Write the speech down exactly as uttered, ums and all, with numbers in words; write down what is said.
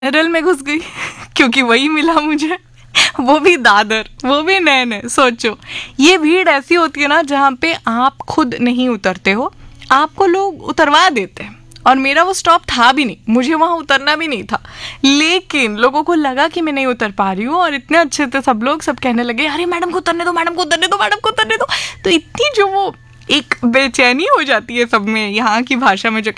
Tunnel में घुस गई क्योंकि वही मिला मुझे, वो भी दादर, वो भी नए नए। सोचो, ये भीड़ ऐसी होती है ना जहाँ पे आप खुद नहीं उतरते हो, आपको लोग उतरवा देते हैं। और मेरा वो स्टॉप था भी नहीं, मुझे वहाँ उतरना भी नहीं था, लेकिन लोगों को लगा कि मैं नहीं उतर पा रही हूँ और इतने अच्छे थे सब लोग, सब कहने लगे अरे मैडम को उतरने दो, मैडम को उतरने दो, मैडम को उतरने दो। तो इतनी जो वो एक बेचैनी हो जाती है सब में, यहाँ की भाषा में जो